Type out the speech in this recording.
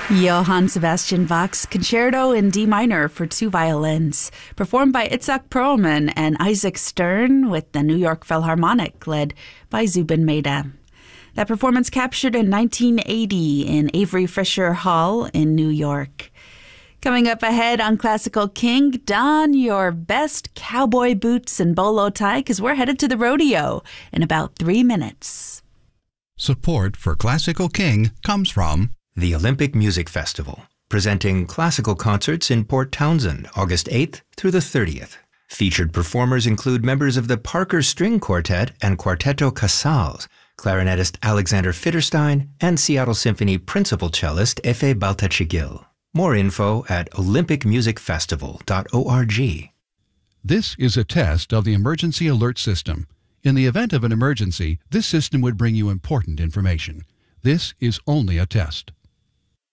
Johann Sebastian Bach's Concerto in D minor for two violins, performed by Itzhak Perlman and Isaac Stern with the New York Philharmonic, led by Zubin Mehta. That performance captured in 1980 in Avery Fisher Hall in New York. Coming up ahead on Classical King, don your best cowboy boots and bolo tie because we're headed to the rodeo in about 3 minutes. Support for Classical King comes from the Olympic Music Festival, presenting classical concerts in Port Townsend, August 8th through the 30th. Featured performers include members of the Parker String Quartet and Quartetto Casals, clarinetist Alexander Fitterstein, and Seattle Symphony principal cellist Efe Baltachigil. More info at olympicmusicfestival.org. This is a test of the emergency alert system. In the event of an emergency, this system would bring you important information. This is only a test.